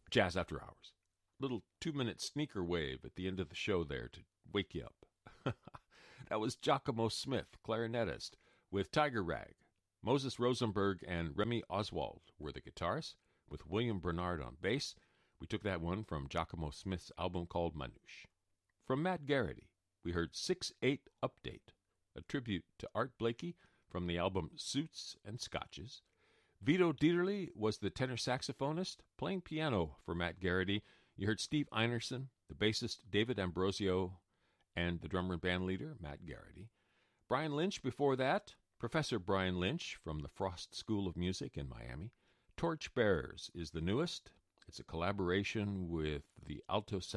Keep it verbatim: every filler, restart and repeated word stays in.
Jazz After Hours. Little two-minute sneaker wave at the end of the show there to wake you up. That was Giacomo Smith, clarinetist, with Tiger Rag. Moses Rosenberg and Remy Oswald were the guitarists, with William Bernard on bass. We took that one from Giacomo Smith's album called Manouche. From Matt Garrity, we heard six eight Update, a tribute to Art Blakey from the album Suits and Scotches. Vito Dieterle was the tenor saxophonist, playing piano for Matt Garrity. You heard Steve Einerson, the bassist David Ambrosio, and the drummer and band leader, Matt Garrity. Brian Lynch before that, Professor Brian Lynch from the Frost School of Music in Miami. Torch Bearers is the newest. It's a collaboration with the alto